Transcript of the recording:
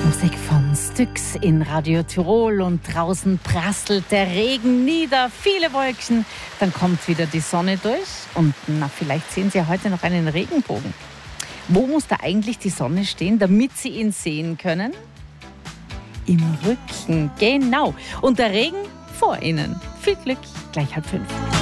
Musik von Styx in Radio Tirol und draußen prasselt der Regen nieder, viele Wolken, dann kommt wieder die Sonne durch und vielleicht sehen Sie heute noch einen Regenbogen. Wo muss da eigentlich die Sonne stehen, damit Sie ihn sehen können? Im Rücken, genau. Und der Regen vor Ihnen. Viel Glück, gleich 4:30.